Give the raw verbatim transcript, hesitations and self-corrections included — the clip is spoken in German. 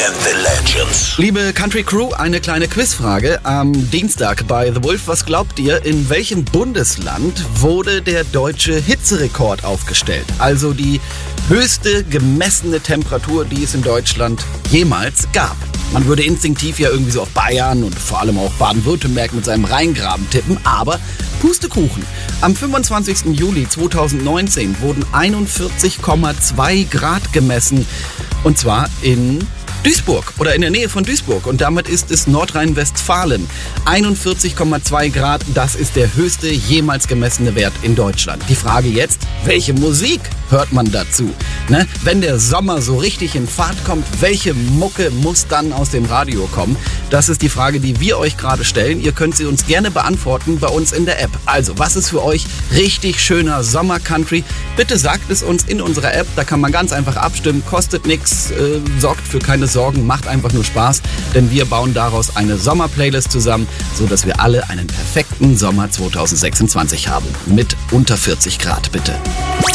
and the Legends. Liebe Country Crew, eine kleine Quizfrage am Dienstag bei The Wolf. Was glaubt ihr, in welchem Bundesland wurde der deutsche Hitzerekord aufgestellt? Also die höchste gemessene Temperatur, die es in Deutschland jemals gab. Man würde instinktiv ja irgendwie so auf Bayern und vor allem auch Baden-Württemberg mit seinem Rheingraben tippen, aber Pustekuchen. Am fünfundzwanzigsten Juli zweitausendneunzehn wurden einundvierzig Komma zwei Grad gemessen, und zwar in Duisburg oder in der Nähe von Duisburg, und damit ist es Nordrhein-Westfalen. einundvierzig Komma zwei Grad, das ist der höchste jemals gemessene Wert in Deutschland. Die Frage jetzt, welche Musik hört man dazu? Ne? Wenn der Sommer so richtig in Fahrt kommt, welche Mucke muss dann aus dem Radio kommen? Das ist die Frage, die wir euch gerade stellen. Ihr könnt sie uns gerne beantworten bei uns in der App. Also, was ist für euch richtig schöner Sommer-Country? Bitte sagt es uns in unserer App, da kann man ganz einfach abstimmen, kostet nichts, äh, sorgt für keine Sorgen, macht einfach nur Spaß, denn wir bauen daraus eine Sommer-Playlist zusammen, sodass wir alle einen perfekten Sommer zweitausendsechsundzwanzig haben. Mit unter vierzig Grad, bitte.